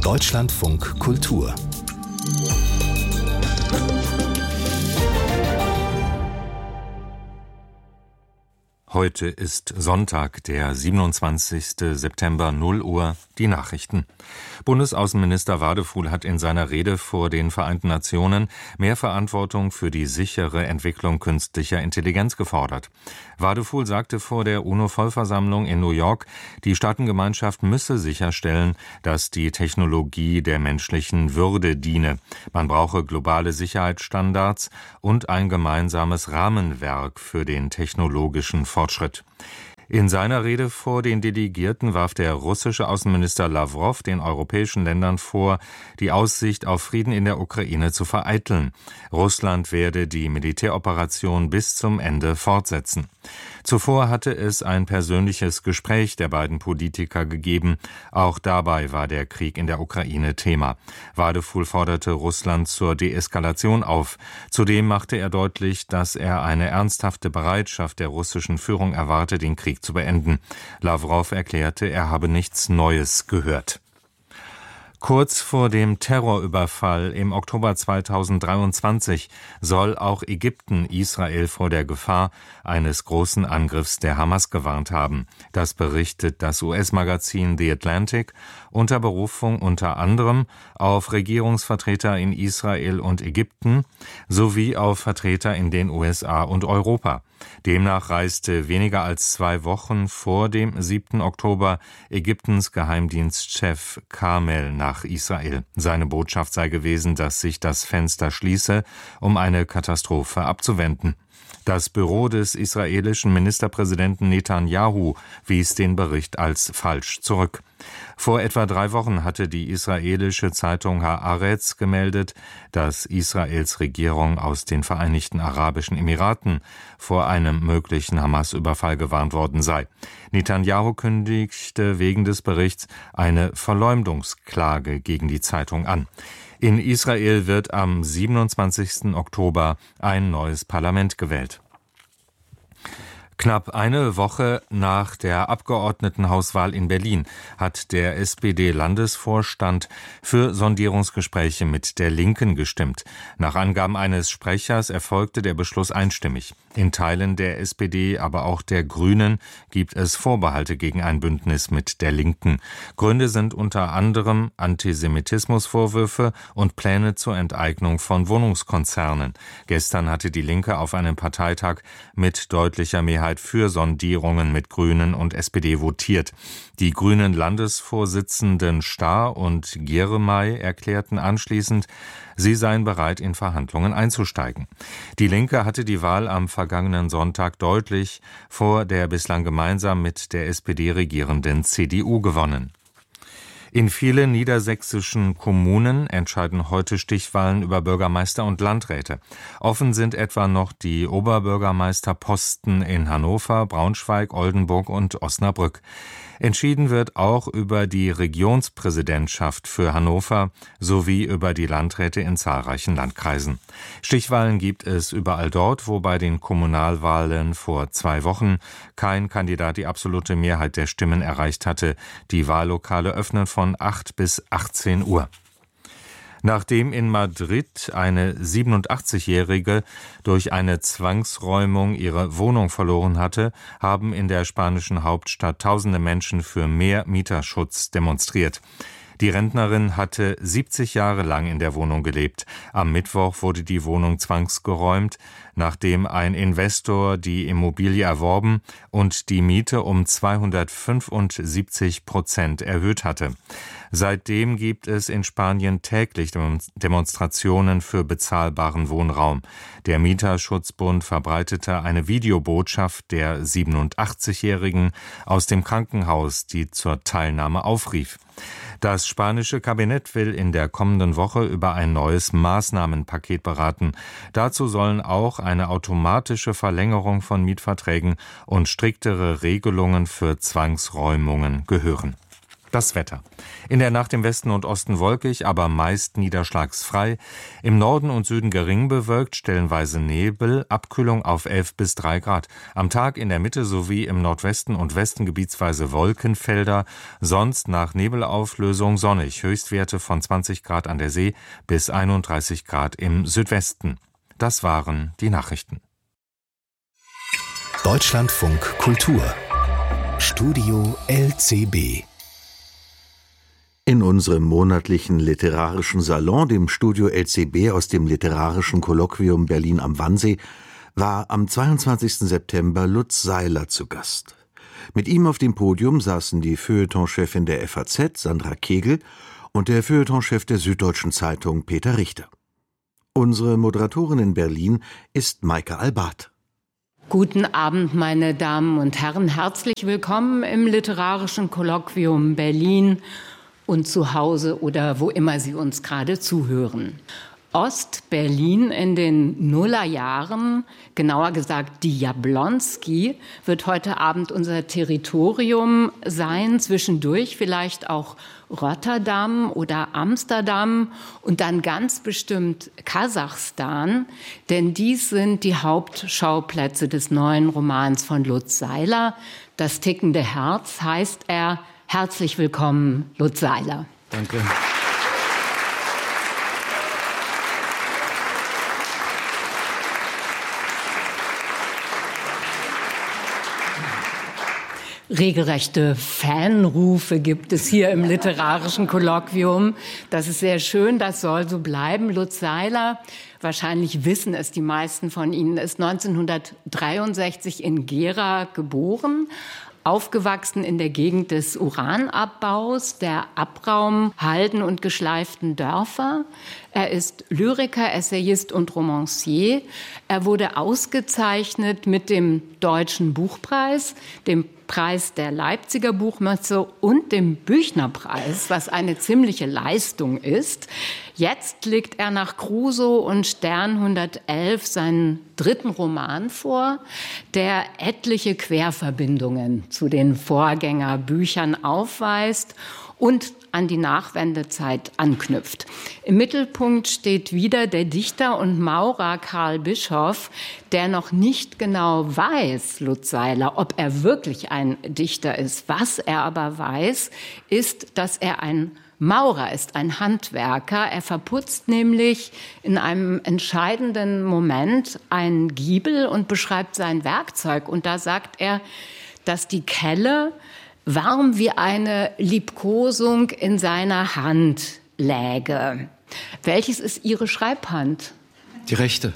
Deutschlandfunk Kultur. Heute ist Sonntag, der 27. September, 0 Uhr, die Nachrichten. Bundesaußenminister Wadefuhl hat in seiner Rede vor den Vereinten Nationen mehr Verantwortung für die sichere Entwicklung künstlicher Intelligenz gefordert. Wadefuhl sagte vor der UNO-Vollversammlung in New York, die Staatengemeinschaft müsse sicherstellen, dass die Technologie der menschlichen Würde diene. Man brauche globale Sicherheitsstandards und ein gemeinsames Rahmenwerk für den technologischen Fortschritt. In seiner Rede vor den Delegierten warf der russische Außenminister Lawrow den europäischen Ländern vor, die Aussicht auf Frieden in der Ukraine zu vereiteln. Russland werde die Militäroperation bis zum Ende fortsetzen. Zuvor hatte es ein persönliches Gespräch der beiden Politiker gegeben. Auch dabei war der Krieg in der Ukraine Thema. Wadefuhl forderte Russland zur Deeskalation auf. Zudem machte er deutlich, dass er eine ernsthafte Bereitschaft der russischen Führung erwarte, den Krieg zu beenden. Lawrow erklärte, er habe nichts Neues gehört. Kurz vor dem Terrorüberfall im Oktober 2023 soll auch Ägypten Israel vor der Gefahr eines großen Angriffs der Hamas gewarnt haben. Das berichtet das US-Magazin The Atlantic unter Berufung unter anderem auf Regierungsvertreter in Israel und Ägypten sowie auf Vertreter in den USA und Europa. Demnach reiste weniger als 2 Wochen vor dem 7. Oktober Ägyptens Geheimdienstchef Kamel nach Israel. Seine Botschaft sei gewesen, dass sich das Fenster schließe, um eine Katastrophe abzuwenden. Das Büro des israelischen Ministerpräsidenten Netanyahu wies den Bericht als falsch zurück. Vor etwa 3 Wochen hatte die israelische Zeitung Haaretz gemeldet, dass Israels Regierung aus den Vereinigten Arabischen Emiraten vor einem möglichen Hamas-Überfall gewarnt worden sei. Netanyahu kündigte wegen des Berichts eine Verleumdungsklage gegen die Zeitung an. In Israel wird am 27. Oktober ein neues Parlament gewählt. Knapp eine Woche nach der Abgeordnetenhauswahl in Berlin hat der SPD-Landesvorstand für Sondierungsgespräche mit der Linken gestimmt. Nach Angaben eines Sprechers erfolgte der Beschluss einstimmig. In Teilen der SPD, aber auch der Grünen gibt es Vorbehalte gegen ein Bündnis mit der Linken. Gründe sind unter anderem Antisemitismusvorwürfe und Pläne zur Enteignung von Wohnungskonzernen. Gestern hatte die Linke auf einem Parteitag mit deutlicher Mehrheit für Sondierungen mit Grünen und SPD votiert. Die grünen Landesvorsitzenden Starr und Gieremey erklärten anschließend, sie seien bereit, in Verhandlungen einzusteigen. Die Linke hatte die Wahl am vergangenen Sonntag deutlich vor der bislang gemeinsam mit der SPD regierenden CDU gewonnen. In vielen niedersächsischen Kommunen entscheiden heute Stichwahlen über Bürgermeister und Landräte. Offen sind etwa noch die Oberbürgermeisterposten in Hannover, Braunschweig, Oldenburg und Osnabrück. Entschieden wird auch über die Regionspräsidentschaft für Hannover sowie über die Landräte in zahlreichen Landkreisen. Stichwahlen gibt es überall dort, wo bei den Kommunalwahlen vor 2 Wochen kein Kandidat die absolute Mehrheit der Stimmen erreicht hatte. Die Wahllokale öffnen von 8 bis 18 Uhr. Nachdem in Madrid eine 87-Jährige durch eine Zwangsräumung ihre Wohnung verloren hatte, haben in der spanischen Hauptstadt tausende Menschen für mehr Mieterschutz demonstriert. Die Rentnerin hatte 70 Jahre lang in der Wohnung gelebt. Am Mittwoch wurde die Wohnung zwangsgeräumt, nachdem ein Investor die Immobilie erworben und die Miete um 275% erhöht hatte. Seitdem gibt es in Spanien täglich Demonstrationen für bezahlbaren Wohnraum. Der Mieterschutzbund verbreitete eine Videobotschaft der 87-Jährigen aus dem Krankenhaus, die zur Teilnahme aufrief. Das spanische Kabinett will in der kommenden Woche über ein neues Maßnahmenpaket beraten. Dazu sollen auch eine automatische Verlängerung von Mietverträgen und striktere Regelungen für Zwangsräumungen gehören. Das Wetter. In der Nacht im Westen und Osten wolkig, aber meist niederschlagsfrei. Im Norden und Süden gering bewölkt, stellenweise Nebel, Abkühlung auf 11 bis 3 Grad. Am Tag in der Mitte sowie im Nordwesten und Westen gebietsweise Wolkenfelder, sonst nach Nebelauflösung sonnig. Höchstwerte von 20 Grad an der See bis 31 Grad im Südwesten. Das waren die Nachrichten. Deutschlandfunk Kultur. Studio LCB. In unserem monatlichen literarischen Salon, dem Studio LCB aus dem Literarischen Kolloquium Berlin am Wannsee, war am 22. September Lutz Seiler zu Gast. Mit ihm auf dem Podium saßen die Feuilletonchefin der FAZ, Sandra Kegel, und der Feuilletonchef der Süddeutschen Zeitung, Peter Richter. Unsere Moderatorin in Berlin ist Maike Albart. Guten Abend, meine Damen und Herren. Herzlich willkommen im Literarischen Kolloquium Berlin und zu Hause oder wo immer Sie uns gerade zuhören. Ost-Berlin in den Nullerjahren, genauer gesagt die Jablonski, wird heute Abend unser Territorium sein, zwischendurch vielleicht auch Rotterdam oder Amsterdam und dann ganz bestimmt Kasachstan, denn dies sind die Hauptschauplätze des neuen Romans von Lutz Seiler. Das tickende Herz heißt er. Herzlich willkommen, Lutz Seiler. Danke. Regelrechte Fanrufe gibt es hier im Literarischen Kolloquium. Das ist sehr schön, das soll so bleiben. Lutz Seiler, wahrscheinlich wissen es die meisten von Ihnen, ist 1963 in Gera geboren. Aufgewachsen in der Gegend des Uranabbaus, der Abraumhalden und geschleiften Dörfer. Er ist Lyriker, Essayist und Romancier. Er wurde ausgezeichnet mit dem Deutschen Buchpreis, dem Preis der Leipziger Buchmesse und dem Büchnerpreis, was eine ziemliche Leistung ist. Jetzt legt er nach Crusoe und Stern 111 seinen dritten Roman vor, der etliche Querverbindungen zu den Vorgängerbüchern aufweist und an die Nachwendezeit anknüpft. Im Mittelpunkt steht wieder der Dichter und Maurer Karl Bischoff, der noch nicht genau weiß, Lutz Seiler, ob er wirklich ein Dichter ist. Was er aber weiß, ist, dass er ein Maurer ist, ein Handwerker. Er verputzt nämlich in einem entscheidenden Moment einen Giebel und beschreibt sein Werkzeug. Und da sagt er, dass die Kelle warm wie eine Liebkosung in seiner Hand läge. Welches ist Ihre Schreibhand? Die rechte.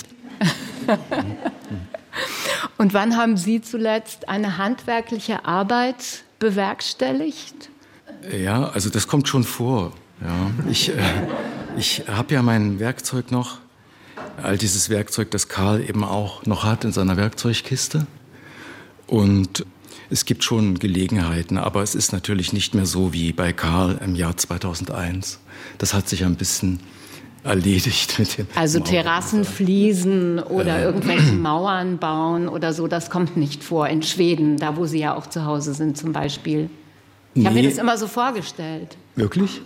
Und wann haben Sie zuletzt eine handwerkliche Arbeit bewerkstelligt? Ja, also das kommt schon vor. Ja. Ich habe ja mein Werkzeug noch, all dieses Werkzeug, das Karl eben auch noch hat in seiner Werkzeugkiste. Und es gibt schon Gelegenheiten, aber es ist natürlich nicht mehr so wie bei Karl im Jahr 2001. Das hat sich ein bisschen erledigt mit den Also Mauern. Terrassenfliesen oder irgendwelche Mauern bauen oder so, das kommt nicht vor. In Schweden, da wo Sie ja auch zu Hause sind zum Beispiel. Ich habe mir das immer so vorgestellt. Wirklich?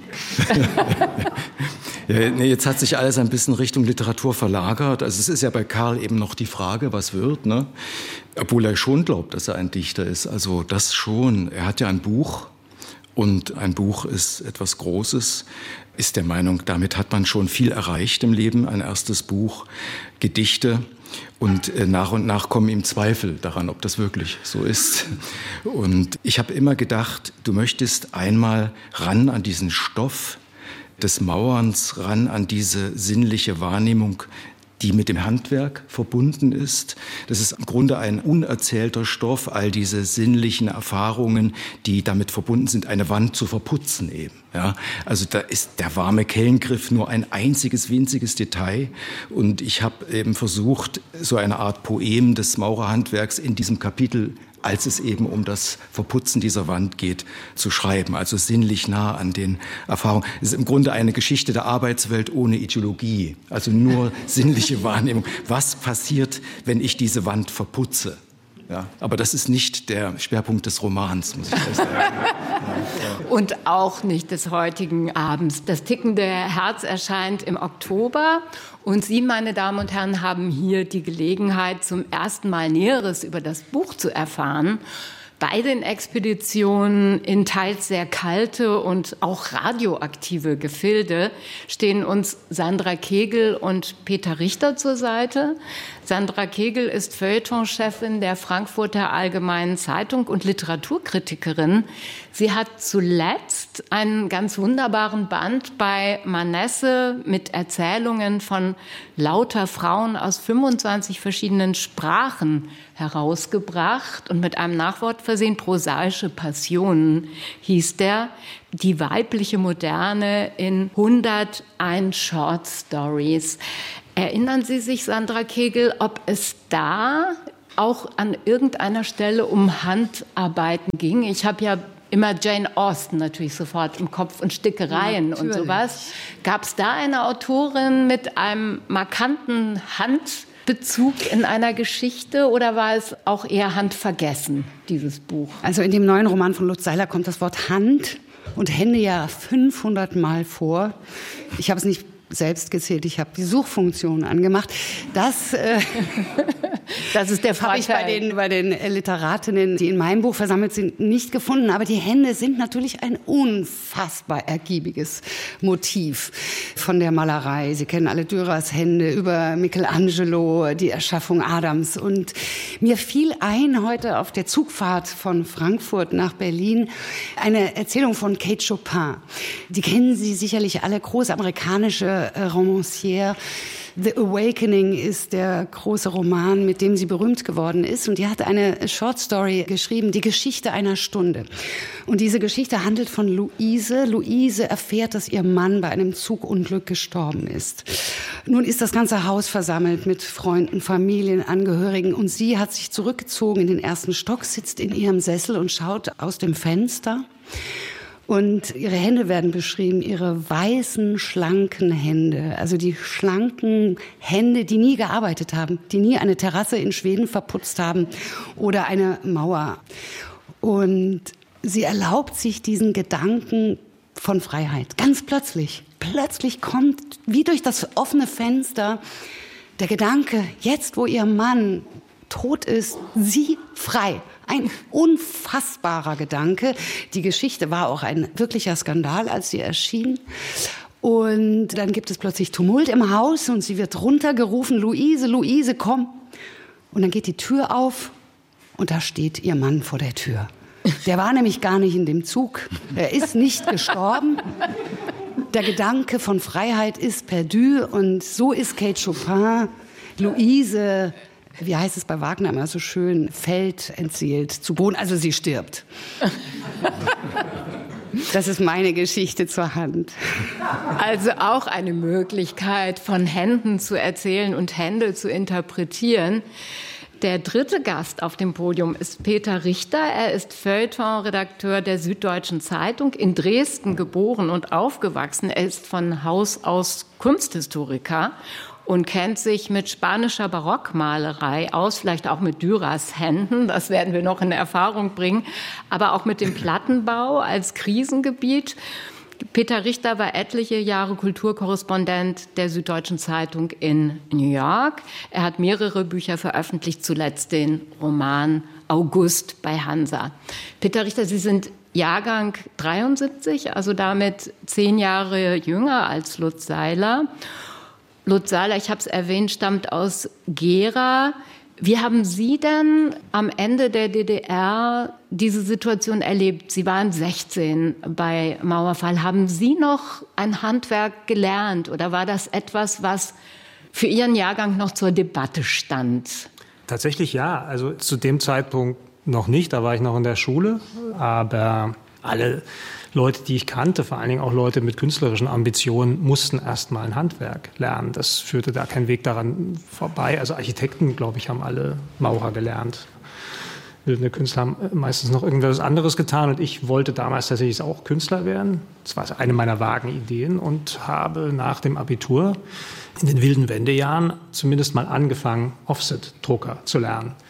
Ja, nee, jetzt hat sich alles ein bisschen Richtung Literatur verlagert. Also es ist ja bei Karl eben noch die Frage, was wird, ne? Obwohl er schon glaubt, dass er ein Dichter ist. Also das schon. Er hat ja ein Buch und ein Buch ist etwas Großes. Ist der Meinung, damit hat man schon viel erreicht im Leben. Ein erstes Buch, Gedichte. Und nach und nach kommen ihm Zweifel daran, ob das wirklich so ist. Und ich habe immer gedacht, du möchtest einmal ran an diesen Stoff des Mauerns, ran an diese sinnliche Wahrnehmung, die mit dem Handwerk verbunden ist. Das ist im Grunde ein unerzählter Stoff, all diese sinnlichen Erfahrungen, die damit verbunden sind, eine Wand zu verputzen eben. Ja, also da ist der warme Kellengriff nur ein einziges winziges Detail. Und ich habe eben versucht, so eine Art Poem des Maurerhandwerks in diesem Kapitel, als es eben um das Verputzen dieser Wand geht, zu schreiben. Also sinnlich nah an den Erfahrungen. Es ist im Grunde eine Geschichte der Arbeitswelt ohne Ideologie. Also nur sinnliche Wahrnehmung. Was passiert, wenn ich diese Wand verputze? Ja, aber das ist nicht der Schwerpunkt des Romans, muss ich sagen. Ja. Und auch nicht des heutigen Abends. Das tickende Herz erscheint im Oktober. Und Sie, meine Damen und Herren, haben hier die Gelegenheit, zum ersten Mal Näheres über das Buch zu erfahren. Bei den Expeditionen in teils sehr kalte und auch radioaktive Gefilde stehen uns Sandra Kegel und Peter Richter zur Seite. Sandra Kegel ist Feuilletonchefin der Frankfurter Allgemeinen Zeitung und Literaturkritikerin. Sie hat zuletzt einen ganz wunderbaren Band bei Manesse mit Erzählungen von lauter Frauen aus 25 verschiedenen Sprachen herausgebracht und mit einem Nachwort versehen. Prosaische Passionen hieß der. Die weibliche Moderne in 101 Short Stories. Erinnern Sie sich, Sandra Kegel, ob es da auch an irgendeiner Stelle um Handarbeiten ging? Ich habe ja immer Jane Austen natürlich sofort im Kopf und Stickereien und sowas. Gab es da eine Autorin mit einem markanten Handbezug in einer Geschichte oder war es auch eher handvergessen, dieses Buch? Also in dem neuen Roman von Lutz Seiler kommt das Wort Hand und Hände ja 500 Mal vor. Ich habe es nicht selbst gezählt, ich habe die Suchfunktion angemacht. Das ist der Vorteil. Habe ich bei den Literatinnen, die in meinem Buch versammelt sind, nicht gefunden. Aber die Hände sind natürlich ein unfassbar ergiebiges Motiv von der Malerei. Sie kennen alle Dürers Hände über Michelangelo, die Erschaffung Adams. Und mir fiel ein heute auf der Zugfahrt von Frankfurt nach Berlin eine Erzählung von Kate Chopin. Die kennen Sie sicherlich alle, große amerikanische Romancière. The Awakening ist der große Roman, mit dem sie berühmt geworden ist. Und die hat eine Short Story geschrieben, Die Geschichte einer Stunde. Und diese Geschichte handelt von Luise. Luise erfährt, dass ihr Mann bei einem Zugunglück gestorben ist. Nun ist das ganze Haus versammelt mit Freunden, Familienangehörigen. Und sie hat sich zurückgezogen in den ersten Stock, sitzt in ihrem Sessel und schaut aus dem Fenster. Und ihre Hände werden beschrieben, ihre weißen, schlanken Hände. Also die schlanken Hände, die nie gearbeitet haben, die nie eine Terrasse in Schweden verputzt haben oder eine Mauer. Und sie erlaubt sich diesen Gedanken von Freiheit. Ganz plötzlich. Plötzlich kommt, wie durch das offene Fenster, der Gedanke, jetzt wo ihr Mann tot ist, sie frei. Ein unfassbarer Gedanke. Die Geschichte war auch ein wirklicher Skandal, als sie erschien. Und dann gibt es plötzlich Tumult im Haus und sie wird runtergerufen, Luise, Luise, komm. Und dann geht die Tür auf und da steht ihr Mann vor der Tür. Der war nämlich gar nicht in dem Zug. Er ist nicht gestorben. Der Gedanke von Freiheit ist perdu und so ist Kate Chopin, Luise, wie heißt es bei Wagner immer so schön, fällt entseelt zu Boden, also sie stirbt. Das ist meine Geschichte zur Hand. Also auch eine Möglichkeit, von Händen zu erzählen und Hände zu interpretieren. Der dritte Gast auf dem Podium ist Peter Richter. Er ist Feuilleton-Redakteur der Süddeutschen Zeitung, in Dresden geboren und aufgewachsen. Er ist von Haus aus Kunsthistoriker und kennt sich mit spanischer Barockmalerei aus, vielleicht auch mit Dürers Händen, das werden wir noch in Erfahrung bringen, aber auch mit dem Plattenbau als Krisengebiet. Peter Richter war etliche Jahre Kulturkorrespondent der Süddeutschen Zeitung in New York. Er hat mehrere Bücher veröffentlicht, zuletzt den Roman August bei Hansa. Peter Richter, Sie sind Jahrgang 73, also damit 10 Jahre jünger als Lutz Seiler. Lutz Seiler, ich habe es erwähnt, stammt aus Gera. Wie haben Sie denn am Ende der DDR diese Situation erlebt? Sie waren 16 bei Mauerfall. Haben Sie noch ein Handwerk gelernt oder war das etwas, was für Ihren Jahrgang noch zur Debatte stand? Tatsächlich ja. Also zu dem Zeitpunkt noch nicht. Da war ich noch in der Schule. Aber alle Leute, die ich kannte, vor allen Dingen auch Leute mit künstlerischen Ambitionen, mussten erst mal ein Handwerk lernen. Das führte da kein Weg daran vorbei. Also Architekten, glaube ich, haben alle Maurer gelernt. Bildende Künstler haben meistens noch irgendwas anderes getan. Und ich wollte damals tatsächlich auch Künstler werden. Das war eine meiner vagen Ideen und habe nach dem Abitur in den wilden Wendejahren zumindest mal angefangen, Offset-Drucker zu lernen.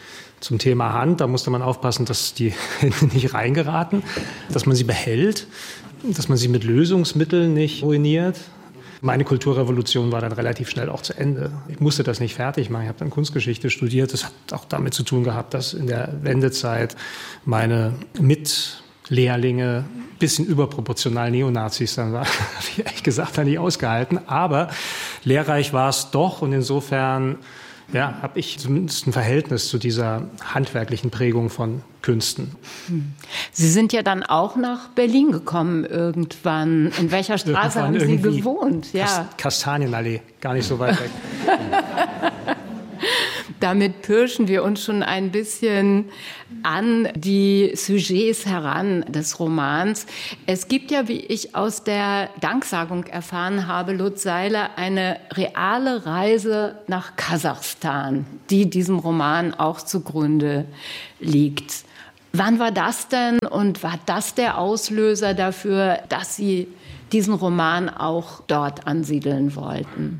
Zum Thema Hand, da musste man aufpassen, dass die Hände nicht reingeraten, dass man sie behält, dass man sie mit Lösungsmitteln nicht ruiniert. Meine Kulturrevolution war dann relativ schnell auch zu Ende. Ich musste das nicht fertig machen. Ich habe dann Kunstgeschichte studiert. Das hat auch damit zu tun gehabt, dass in der Wendezeit meine Mitlehrlinge ein bisschen überproportional Neonazis dann waren. Habe ich ehrlich gesagt dann nicht ausgehalten. Aber lehrreich war es doch. Und insofern habe ich zumindest ein Verhältnis zu dieser handwerklichen Prägung von Künsten. Sie sind ja dann auch nach Berlin gekommen irgendwann. In welcher Straße haben Sie gewohnt? Ja. Kastanienallee, gar nicht so weit weg. Damit pirschen wir uns schon ein bisschen an die Sujets heran des Romans. Es gibt ja, wie ich aus der Danksagung erfahren habe, Lutz Seiler, eine reale Reise nach Kasachstan, die diesem Roman auch zugrunde liegt. Wann war das denn und war das der Auslöser dafür, dass Sie diesen Roman auch dort ansiedeln wollten?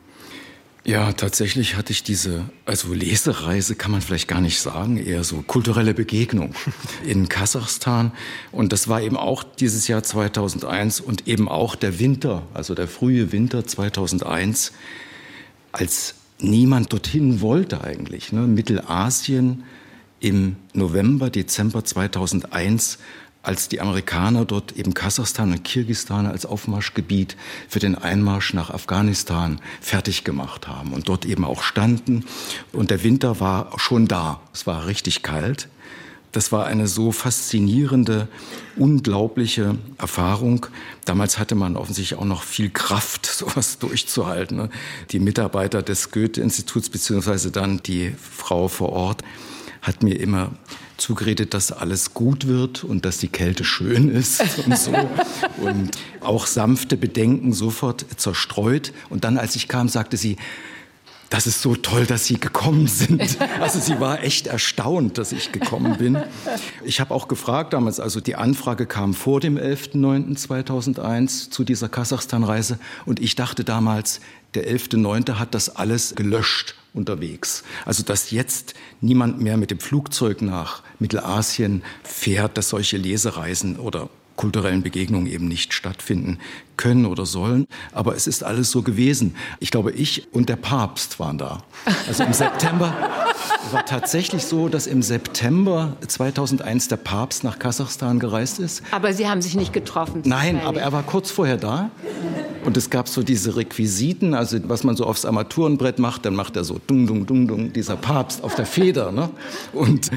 Ja, tatsächlich hatte ich also Lesereise kann man vielleicht gar nicht sagen, eher so kulturelle Begegnung in Kasachstan. Und das war eben auch dieses Jahr 2001 und eben auch der Winter, also der frühe Winter 2001, als niemand dorthin wollte eigentlich. Ne? Mittelasien im November, Dezember 2001, als die Amerikaner dort eben Kasachstan und Kirgisistan als Aufmarschgebiet für den Einmarsch nach Afghanistan fertig gemacht haben und dort eben auch standen. Und der Winter war schon da. Es war richtig kalt. Das war eine so faszinierende, unglaubliche Erfahrung. Damals hatte man offensichtlich auch noch viel Kraft, sowas durchzuhalten. Ne? Die Mitarbeiter des Goethe-Instituts beziehungsweise dann die Frau vor Ort hat mir immer zugeredet, dass alles gut wird und dass die Kälte schön ist und so. Und auch sanfte Bedenken sofort zerstreut. Und dann, als ich kam, sagte sie, das ist so toll, dass Sie gekommen sind. Also sie war echt erstaunt, dass ich gekommen bin. Ich habe auch gefragt damals, also die Anfrage kam vor dem 11.09.2001 zu dieser Kasachstan-Reise. Und ich dachte damals, der 11.09. hat das alles gelöscht unterwegs. Also dass jetzt niemand mehr mit dem Flugzeug nach Mittelasien fährt, dass solche Lesereisen oder kulturellen Begegnungen eben nicht stattfinden können oder sollen. Aber es ist alles so gewesen. Ich glaube, ich und der Papst waren da. Also im September war tatsächlich so, dass im September 2001 der Papst nach Kasachstan gereist ist. Aber Sie haben sich nicht getroffen? Nein, aber er war kurz vorher da. Und es gab so diese Requisiten, also was man so aufs Armaturenbrett macht, dann macht er so dung, dung, dung, dung, dieser Papst auf der Feder. Ne? Und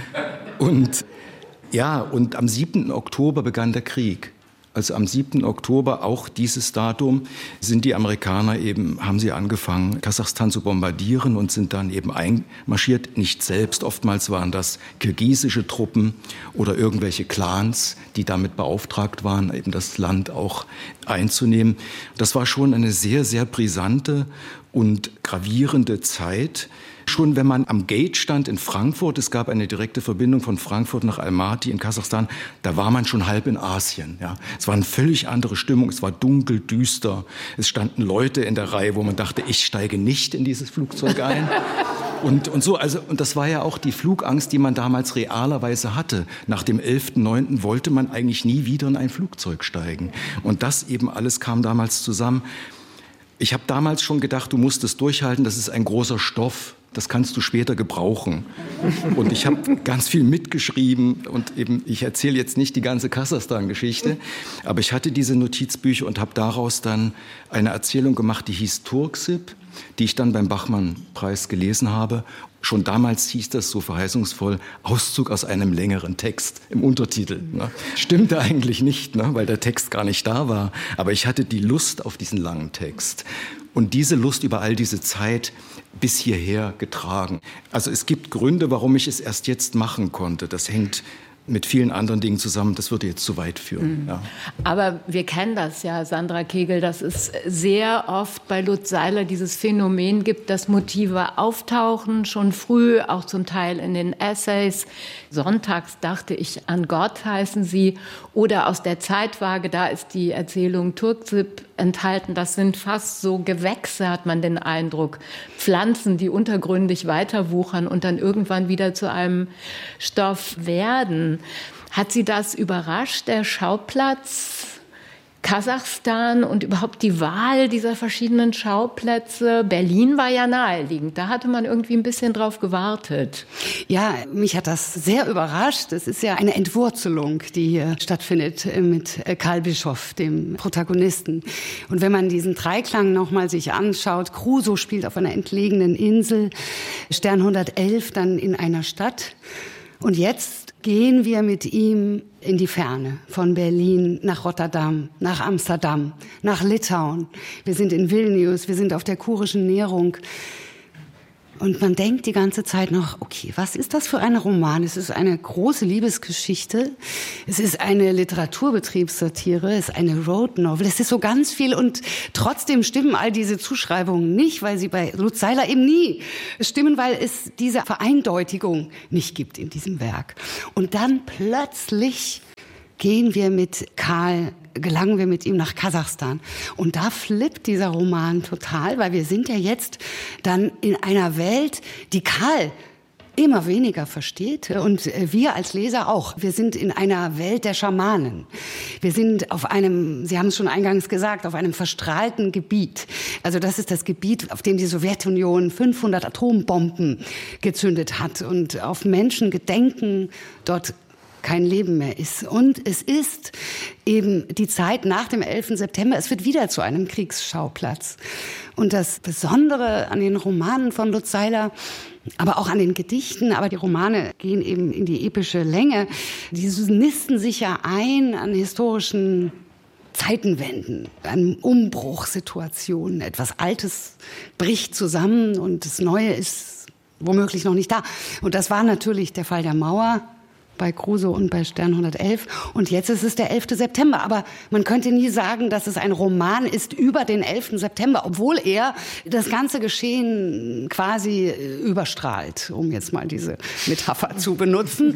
am 7. Oktober begann der Krieg. Also am 7. Oktober, auch dieses Datum, sind die Amerikaner haben sie angefangen, Kasachstan zu bombardieren und sind dann eben einmarschiert. Nicht selbst, oftmals waren das kirgisische Truppen oder irgendwelche Clans, die damit beauftragt waren, eben das Land auch einzunehmen. Das war schon eine sehr, sehr brisante und gravierende Zeit. Schon wenn man am Gate stand in Frankfurt, es gab eine direkte Verbindung von Frankfurt nach Almaty in Kasachstan, da war man schon halb in Asien. Ja. Es war eine völlig andere Stimmung, es war dunkel, düster. Es standen Leute in der Reihe, wo man dachte, ich steige nicht in dieses Flugzeug ein. Und das war ja auch die Flugangst, die man damals realerweise hatte. Nach dem 11.09. wollte man eigentlich nie wieder in ein Flugzeug steigen. Und das eben alles kam damals zusammen. Ich habe damals schon gedacht, du musst es durchhalten, das ist ein großer Stoff. Das kannst du später gebrauchen. Und ich habe ganz viel mitgeschrieben und eben, ich erzähle jetzt nicht die ganze Kasachstan-Geschichte, aber ich hatte diese Notizbücher und habe daraus dann eine Erzählung gemacht, die hieß Turksip, die ich dann beim Bachmann-Preis gelesen habe. Schon damals hieß das so verheißungsvoll, Auszug aus einem längeren Text im Untertitel. Ne? Stimmte eigentlich nicht, ne? Weil der Text gar nicht da war. Aber ich hatte die Lust auf diesen langen Text. Und diese Lust über all diese Zeit bis hierher getragen. Also es gibt Gründe, warum ich es erst jetzt machen konnte. Das hängt mit vielen anderen Dingen zusammen, das würde jetzt zu weit führen. Ja. Aber wir kennen das ja, Sandra Kegel, dass es sehr oft bei Lutz Seiler dieses Phänomen gibt, dass Motive auftauchen, schon früh, auch zum Teil in den Essays. Sonntags dachte ich an Gott heißen sie. Oder aus der Zeitwaage, da ist die Erzählung Turksip enthalten. Das sind fast so Gewächse, hat man den Eindruck. Pflanzen, die untergründig weiterwuchern und dann irgendwann wieder zu einem Stoff werden. Hat Sie das überrascht, der Schauplatz Kasachstan und überhaupt die Wahl dieser verschiedenen Schauplätze? Berlin war ja naheliegend, da hatte man irgendwie ein bisschen drauf gewartet. Ja, mich hat das sehr überrascht. Es ist ja eine Entwurzelung, die hier stattfindet mit Karl Bischoff, dem Protagonisten. Und wenn man diesen Dreiklang nochmal sich anschaut, Crusoe spielt auf einer entlegenen Insel, Stern 111 dann in einer Stadt. Und jetzt gehen wir mit ihm in die Ferne, von Berlin nach Rotterdam, nach Amsterdam, nach Litauen. Wir sind in Vilnius, wir sind auf der kurischen Nährung. Und man denkt die ganze Zeit noch, okay, was ist das für ein Roman? Es ist eine große Liebesgeschichte, es ist eine Literaturbetriebssatire, es ist eine Road Novel, es ist so ganz viel und trotzdem stimmen all diese Zuschreibungen nicht, weil sie bei Lutz Seiler eben nie stimmen, weil es diese Vereindeutigung nicht gibt in diesem Werk. Und dann plötzlich gelangen wir mit ihm nach Kasachstan. Und da flippt dieser Roman total, weil wir sind ja jetzt dann in einer Welt, die Karl immer weniger versteht und wir als Leser auch. Wir sind in einer Welt der Schamanen. Wir sind auf einem, Sie haben es schon eingangs gesagt, auf einem verstrahlten Gebiet. Also das ist das Gebiet, auf dem die Sowjetunion 500 Atombomben gezündet hat und auf Menschengedenken dort kein Leben mehr ist. Und es ist eben die Zeit nach dem 11. September. Es wird wieder zu einem Kriegsschauplatz. Und das Besondere an den Romanen von Lutz Seiler, aber auch an den Gedichten, aber die Romane gehen eben in die epische Länge, die nisten sich ja ein an historischen Zeitenwenden, an Umbruchssituationen. Etwas Altes bricht zusammen und das Neue ist womöglich noch nicht da. Und das war natürlich der Fall der Mauer bei Crusoe und bei Stern 111. Und jetzt ist es der 11. September. Aber man könnte nie sagen, dass es ein Roman ist über den 11. September, obwohl er das ganze Geschehen quasi überstrahlt, um jetzt mal diese Metapher zu benutzen.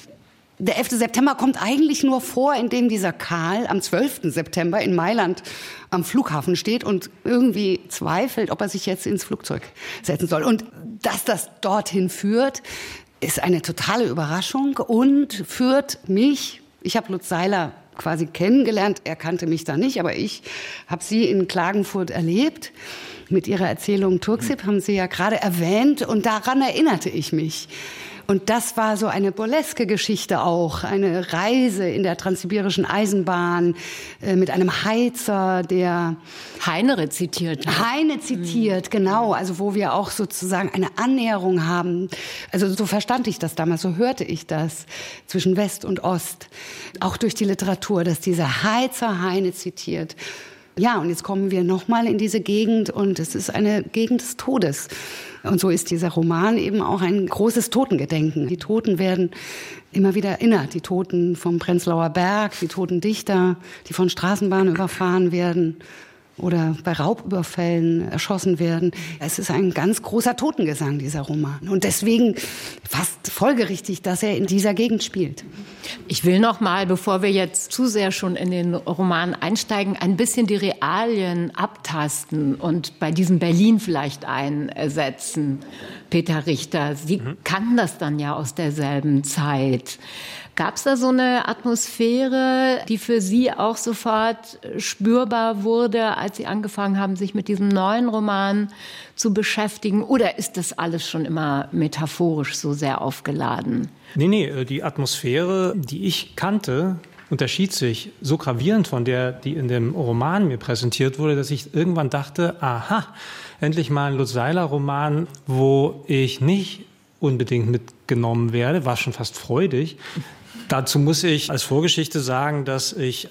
Der 11. September kommt eigentlich nur vor, indem dieser Karl am 12. September in Mailand am Flughafen steht und irgendwie zweifelt, ob er sich jetzt ins Flugzeug setzen soll. Und dass das dorthin führt, ist eine totale Überraschung und führt mich, ich habe Lutz Seiler quasi kennengelernt, er kannte mich da nicht, aber ich habe sie in Klagenfurt erlebt. Mit ihrer Erzählung Turksip haben Sie ja gerade erwähnt und daran erinnerte ich mich. Und das war so eine burleske Geschichte auch, eine Reise in der transsibirischen Eisenbahn mit einem Heizer, der Heine rezitiert. Heine zitiert, genau, also wo wir auch sozusagen eine Annäherung haben. Also so verstand ich das damals, so hörte ich das zwischen West und Ost, auch durch die Literatur, dass dieser Heizer Heine zitiert. Ja, und jetzt kommen wir nochmal in diese Gegend und es ist eine Gegend des Todes. Und so ist dieser Roman eben auch ein großes Totengedenken. Die Toten werden immer wieder erinnert. Die Toten vom Prenzlauer Berg, die toten Dichter, die von Straßenbahnen überfahren werden oder bei Raubüberfällen erschossen werden. Es ist ein ganz großer Totengesang, dieser Roman. Und deswegen fast folgerichtig, dass er in dieser Gegend spielt. Ich will noch mal, bevor wir jetzt zu sehr schon in den Roman einsteigen, ein bisschen die Realien abtasten und bei diesem Berlin vielleicht einsetzen. Peter Richter, Sie kannten das dann ja aus derselben Zeit. Gab es da so eine Atmosphäre, die für Sie auch sofort spürbar wurde, als Sie angefangen haben, sich mit diesem neuen Roman zu beschäftigen? Oder ist das alles schon immer metaphorisch so sehr aufgeladen? Nee, die Atmosphäre, die ich kannte, unterschied sich so gravierend von der, die in dem Roman mir präsentiert wurde, dass ich irgendwann dachte, aha, endlich mal ein Lutz Seiler-Roman, wo ich nicht unbedingt mitgenommen werde, war schon fast freudig. Dazu muss ich als Vorgeschichte sagen, dass ich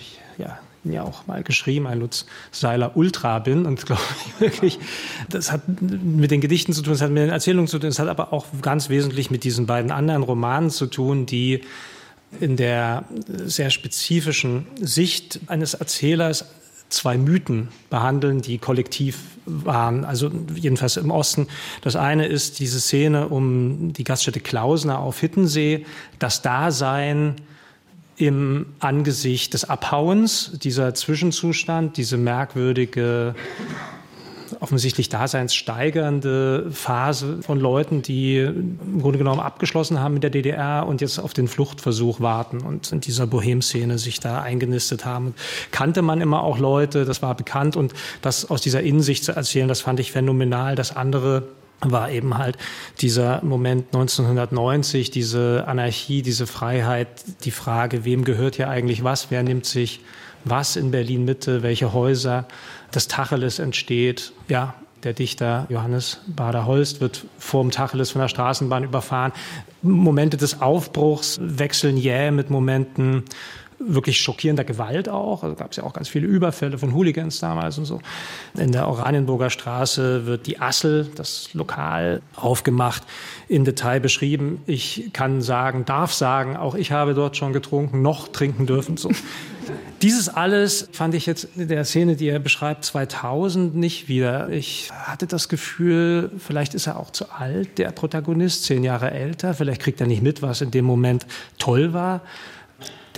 auch mal geschrieben, ein Lutz Seiler Ultra bin und glaube ich wirklich, das hat mit den Gedichten zu tun, das hat mit den Erzählungen zu tun, das hat aber auch ganz wesentlich mit diesen beiden anderen Romanen zu tun, die in der sehr spezifischen Sicht eines Erzählers 2 Mythen behandeln, die kollektiv waren, also jedenfalls im Osten. Das eine ist diese Szene um die Gaststätte Klausner auf Hittensee, das Dasein im Angesicht des Abhauens, dieser Zwischenzustand, diese merkwürdige, offensichtlich daseinssteigernde Phase von Leuten, die im Grunde genommen abgeschlossen haben mit der DDR und jetzt auf den Fluchtversuch warten und in dieser Bohem-Szene sich da eingenistet haben. Kannte man immer auch Leute, das war bekannt, und das aus dieser Innensicht zu erzählen, das fand ich phänomenal. Das andere war eben halt dieser Moment 1990, diese Anarchie, diese Freiheit, die Frage, wem gehört hier eigentlich was, wer nimmt sich was in Berlin-Mitte, welche Häuser, das Tacheles entsteht. Ja, der Dichter Johannes Bader-Holst wird vorm Tacheles von der Straßenbahn überfahren. Momente des Aufbruchs wechseln jäh mit Momenten wirklich schockierender Gewalt auch. Also gab es ja auch ganz viele Überfälle von Hooligans damals und so. In der Oranienburger Straße wird die Assel, das Lokal, aufgemacht, in Detail beschrieben. Ich kann sagen, darf sagen, auch ich habe dort schon getrunken, noch trinken dürfen. So. Dieses alles fand ich jetzt in der Szene, die er beschreibt, 2000 nicht wieder. Ich hatte das Gefühl, vielleicht ist er auch zu alt, der Protagonist, 10 Jahre älter. Vielleicht kriegt er nicht mit, was in dem Moment toll war.